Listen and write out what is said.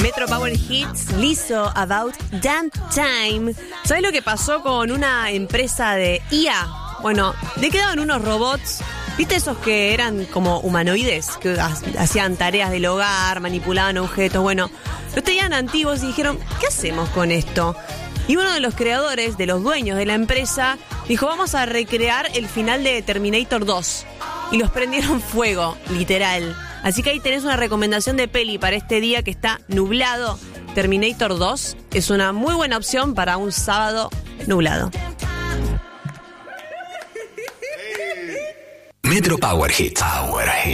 Metro Power Hits, Lizzo, About Damn Time. ¿Sabes lo que pasó con una empresa de IA? Bueno, le quedaban unos robots, ¿viste esos que eran como humanoides? Que hacían tareas del hogar, manipulaban objetos. Bueno, los tenían antiguos y dijeron, ¿qué hacemos con esto? Y uno de los creadores, de los dueños de la empresa, dijo, vamos a recrear el final de Terminator 2. Y los prendieron fuego, literal. Así que ahí tenés una recomendación de peli para este día que está nublado. Terminator 2 es una muy buena opción para un sábado nublado. Metro Power Hits.